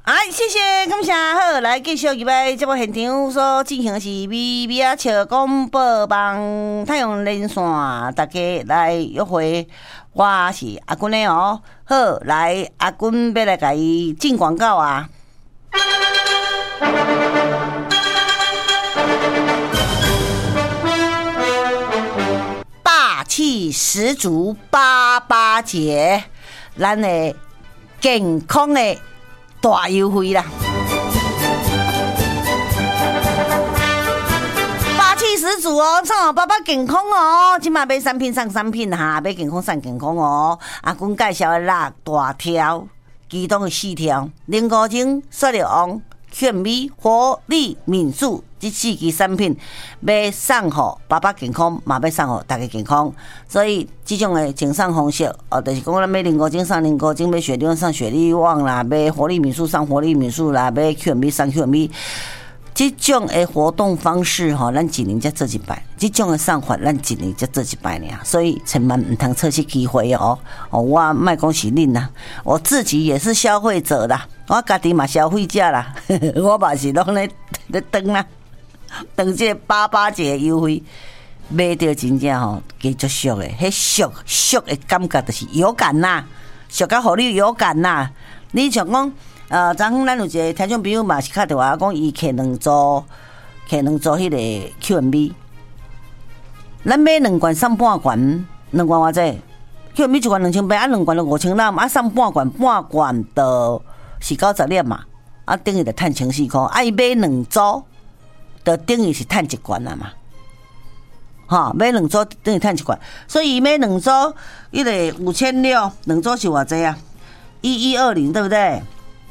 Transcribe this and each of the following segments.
谢谢，感谢。好，来继续入来节目现场所进行的是咪咪啊笑广播网太阳连线，大家来约会，我是阿君的哦。好，来阿君要来甲伊进广告啊。霸气十足88节，咱的健康的大优惠啦！霸气十足哦，唱爸爸健康哦，今嘛买3品送3品哈，买健康送健康哦。阿君介绍的辣大条，其中的4条：零古精、色料王、劝米、活力敏素。这4支产品要送予爸爸健康，嘛要送予大家健康，所以这种的赠送方式就是讲咱买零古精送零古精，买雪利旺送雪利旺啦，买活力敏素送活力敏素啦，买劝米送劝米。这种的活动方式咱一年才做一摆，这种的送法咱一年才做一摆尔，所以千万唔通错失机会哦！我莫讲是恁啦，我自己也是消费者啦，我家己嘛消费者啦，我嘛是拢咧等啦。等这88节优惠，买到真正加足俗的，迄俗的感觉就是有感呐，俗甲互你有感呐。你像讲，昨昏咱有一个听众朋友嘛是敲电话讲，伊摕2组迄个 QMB， 咱买2罐送半罐，2罐偌济 ？QMB 一罐2800，啊2罐就5000啊送半罐就是90粒嘛，啊等于就赚1400块，啊伊买2组。就等于是赚1罐啦嘛，买2组等于赚1罐，所以买2组，迄个5600，2组是偌济啊？1120对不对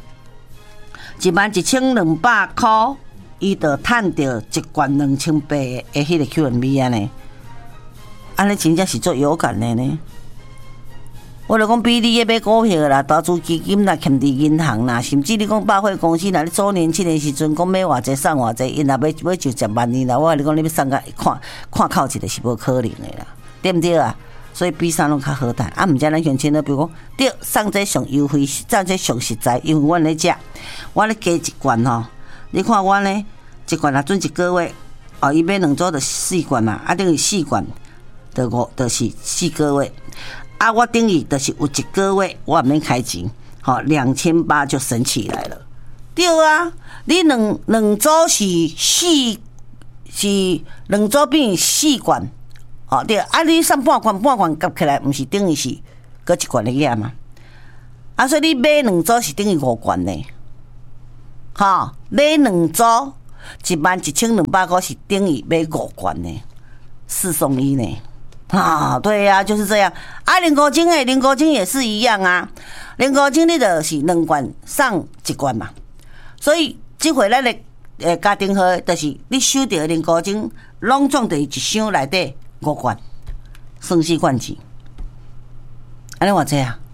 ？11200块，伊就赚到1罐2800的迄个 QMB 啊呢，安尼真正是做有感的呢。我就讲，比你买股票啦、投资基金啦、欠伫银行啦，甚至你讲百货公司啦，你做年轻的时阵，讲买偌济送偌济，因若要就10万年啦，我跟你讲，你要送个看靠一个是无可能的啦，对不对啊？所以比啥拢较好赚。啊，毋知咱乡亲咧，比如讲，对，送这上优惠，送这上实在，因为阮咧食，我咧加1罐吼，你看我咧1罐也准1个月，伊买2组就4罐嘛，啊等于4罐，就是4个月。啊，我等于就是有1个月，我免开钱，2800就省起来了。对啊，你两组是2组变4罐，对啊，你送半罐夹起来，不是等于是搁1罐的嘢嘛？啊，所以你买2组是等于5罐呢，买2组11200块是等于买5罐呢，4送1呢。对呀，就是这样。啊，零古精也是一样啊。零古精你就是2罐送1罐嘛。所以这回咱的家庭号就是你收到零古精，拢总就是1箱内底5罐，算4罐钱。安尼偌济啊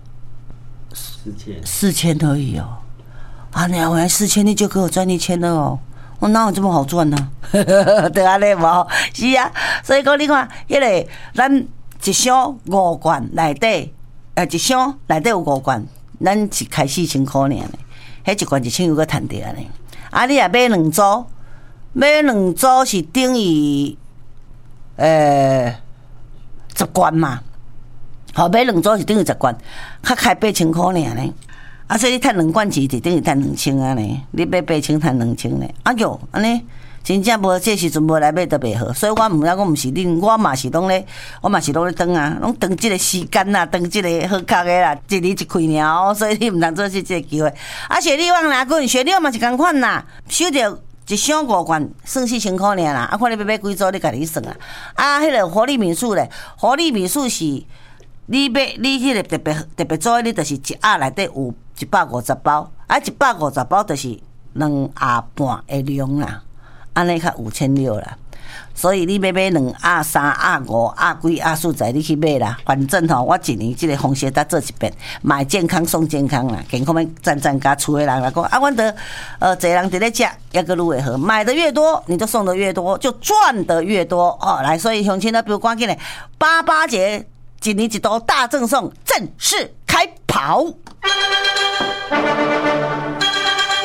？4000而已哦。啊，你原来4000你就给我赚1000了哦。我哪有这么好赚呢？对啊，你无是啊，所以讲你看，迄个咱1箱5罐内底，1箱内底有5罐，咱是开4000块尔呢。迄1罐1000又搁赚着呢。啊，你也买2组，买2组是等于10罐嘛。买2组是等于10罐，较开8000块尔呢。啊，所以你赚2罐钱就等于赚2000啊呢，你买8000赚2000呢。啊哟，安尼真正无这时阵无来买都袂好，所以我毋知讲毋是恁，我嘛是拢咧等啊，拢等即个时间啦，等即个好康的啦，一日一开尔哦，所以你毋通做即个机会。啊，雪利旺啦，雪利旺嘛是共款啦，收着1箱5罐，算4000块尔啦。啊，看你要买几组，你家己算啊。啊，迄个活力敏素咧，活力敏素是你迄个特别做，你就是1盒内底有150包，啊，150包就是2盒半的量啦，安尼较5600啦。所以你要买2盒、3盒、5盒、几盒数在你去买啦。反正我一年这个方式再做一遍，买健康送健康啦，健康们赞加厝的人来讲啊，阮得侪人伫咧食，抑个愈会好，买的越多，你就送的越多，就赚的越多哦。来，所以乡亲呢，比如赶紧嘞，88节1年1度大赠送正式开跑。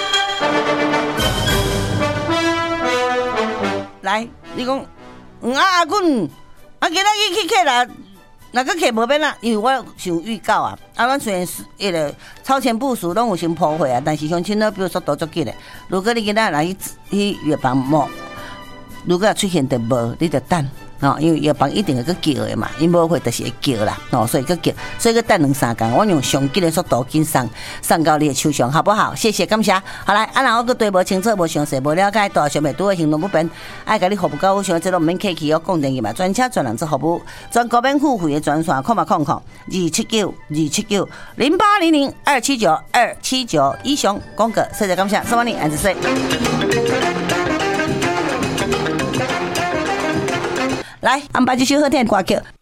你讲阿阮今仔日去客啦，若个客无免啦，因为我想预告啊，阮虽然是迄个超前部署拢有先铺货啊，但是乡亲呢，比如速度足紧的，如果你今仔来去药房摸，如果出现着无，你就等。因为药房一定会去叫的嘛，因无会就是会叫啦，所以去叫，所以去等2-3天，我用上紧的速度紧送到你的手上，好不好？谢谢，感谢。好来，若我个对无清楚、无详细、无了解，大小妹拄个行动不便，爱甲你服务到好像这种免客气哦，讲电话嘛，专车专人做服务，全国免付费的专线，279-279-0800-279-279，以上讲过，谢谢感谢，什么你安子说。来，安排这首好听的歌曲。